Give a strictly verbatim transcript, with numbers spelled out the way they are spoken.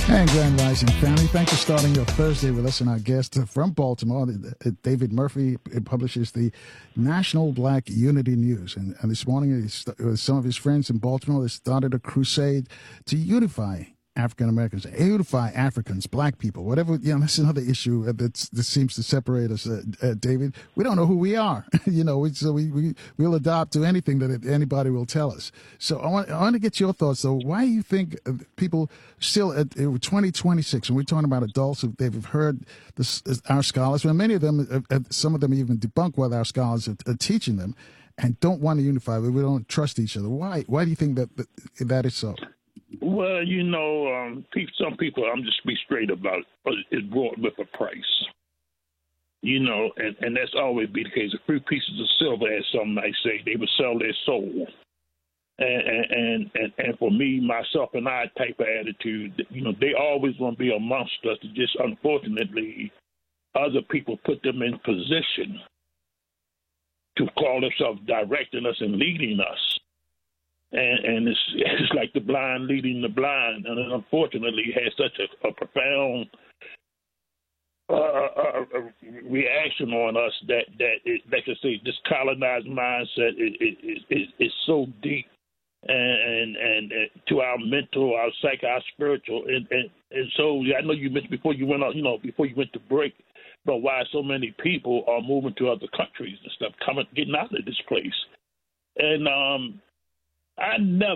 And Grand Rising family, thanks for starting your Thursday with us. And our guest from Baltimore, David Murphy, publishes the National Black Unity News. And, and this morning, with some of his friends in Baltimore, they started a crusade to unify African Americans, unify Africans, black people, whatever. You know, that's another issue that that seems to separate us, uh, uh, David. We don't know who we are. you know, we, so we, we, we'll adopt to anything that it, anybody will tell us. So I want, I want to get your thoughts, though. Why do you think people still, at twenty twenty-six, when we're talking about adults, they've heard this, our scholars, well, many of them, uh, some of them even debunk what our scholars are, are teaching them and don't want to unify. We don't trust each other. Why? Why do you think that that, that is so? Well, you know, um, some people, I'm just be straight about it, is brought with a price. You know, and, and that's always be the case. A few pieces of silver, as some might say, they would sell their soul. And and, and, and for me, myself, and I type of attitude, you know, they always want to be amongst us. Just unfortunately, other people put them in position to call themselves directing us and leading us. And, and it's, it's like the blind leading the blind. And it unfortunately has such a, a profound uh, uh, uh, reaction on us that, that it, like I say, this colonized mindset is, is, is, is so deep and, and, and to our mental, our psych, our spiritual. And, and, and so I know you mentioned before you went out, you know, before you went to break, but why so many people are moving to other countries and stuff, coming, getting out of this place. And um, I never